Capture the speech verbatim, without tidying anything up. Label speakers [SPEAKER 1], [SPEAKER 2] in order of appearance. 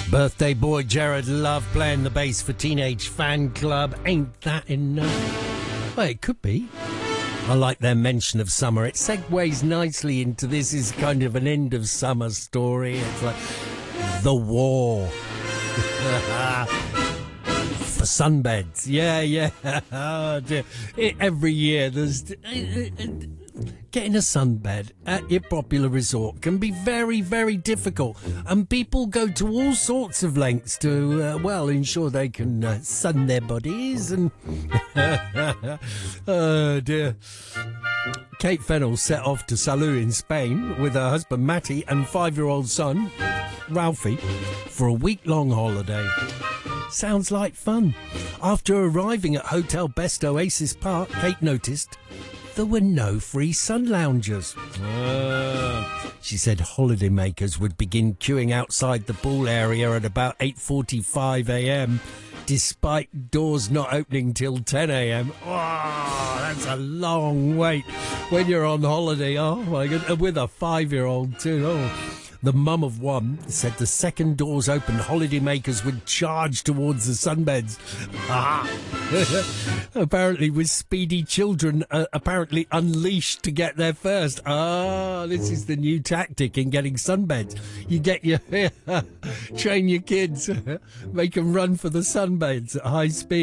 [SPEAKER 1] Birthday boy Jared Love playing the bass for Teenage Fan Club. Ain't that enough? Well, it could be. I like their mention of summer. It segues nicely into this is kind of an end of summer story. It's like the war. For sunbeds. Yeah, yeah. Oh, dear. It, every year there's... Getting a sunbed at your popular resort can be very, very difficult, and people go to all sorts of lengths to, uh, well, ensure they can uh, sun their bodies and... Oh, dear. Kate Fennell set off to Salou in Spain with her husband Matty and five-year-old son, Ralphie, for a week-long holiday. Sounds like fun. After arriving at Hotel Best Oasis Park, Kate noticed there were no free sun loungers. Uh, she said holidaymakers would begin queuing outside the pool area at about eight forty-five a.m, despite doors not opening till ten a.m. Oh, that's a long wait when you're on holiday. Oh, my God. With a five-year-old, too. Oh. The mum of one said the second doors opened, holidaymakers would charge towards the sunbeds. Ah. Apparently with speedy children uh, apparently unleashed to get there first. Ah, this is the new tactic in getting sunbeds. You get your... train your kids, make them run for the sunbeds at high speed.